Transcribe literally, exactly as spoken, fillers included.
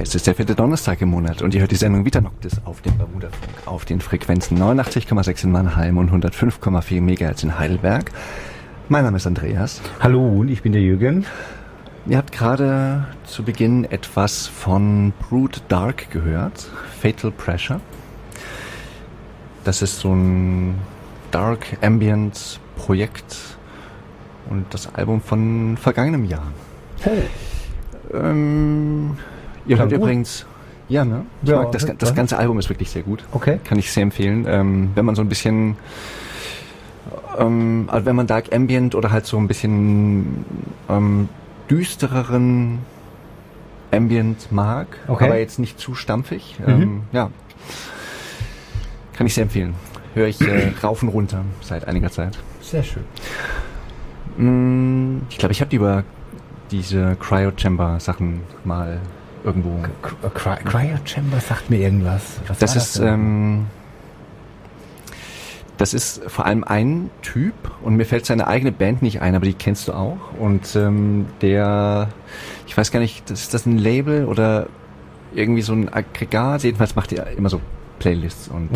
Es ist der vierte Donnerstag im Monat und ihr hört die Sendung Vita Noctis auf dem Bermuda-Funk auf den Frequenzen neunundachtzig Komma sechs in Mannheim und hundertfünf Komma vier Megahertz in Heidelberg. Mein Name ist Andreas. Hallo, und ich bin der Jürgen. Ihr habt gerade zu Beginn etwas von Brood Dark gehört, Fatal Pressure. Das ist so ein Dark Ambient Projekt und das Album von vergangenem Jahr. Hey. Ähm, ihr hört übrigens, ja, ne? Ich Ja, mag das, das ganze Album ist wirklich sehr gut. Okay. Kann ich sehr empfehlen. Ähm, wenn man so ein bisschen, ähm, also wenn man Dark Ambient oder halt so ein bisschen ähm, düstereren Ambient mag, okay. aber jetzt nicht zu stampfig, mhm. ähm, ja, kann ich sehr empfehlen. Höre ich äh, rauf und runter seit einiger Zeit. Sehr schön. Mm, ich glaube, ich habe die über diese Cryo-Chamber-Sachen mal irgendwo... Cry- Cryo-Chamber sagt mir irgendwas. Was das war ist... das denn? Ähm, das ist vor allem ein Typ und mir fällt seine eigene Band nicht ein, aber die kennst du auch. Und ähm, der... Ich weiß gar nicht, ist das ein Label oder irgendwie so ein Aggregat? Jedenfalls macht er immer so Playlists und